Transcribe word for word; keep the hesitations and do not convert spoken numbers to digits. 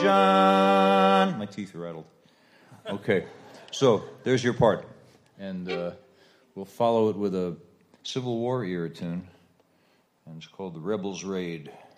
John. My teeth rattled. Okay, so there's your part. And uh, we'll follow it with a Civil War era tune. And it's called The Rebels Raid.